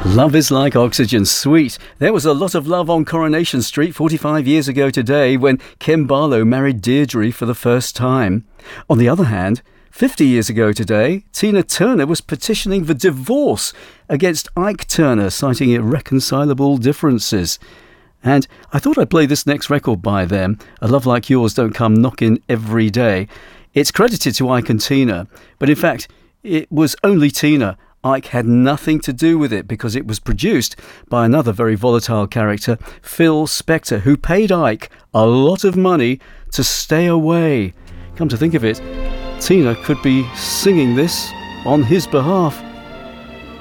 Love is like oxygen, sweet. There was a lot of love on Coronation Street 45 years ago today when Ken Barlow married Deirdre for the first time. On the other hand, 50 years ago today, Tina Turner was petitioning for divorce against Ike Turner, citing irreconcilable differences. And I thought I'd play this next record by them. A Love Like Yours Don't Come Knocking Every Day. It's credited to Ike and Tina, but in fact, it was only Tina. Ike had nothing to do with it because it was produced by another very volatile character, Phil Spector, who paid Ike a lot of money to stay away. Come to think of it, Tina could be singing this on his behalf.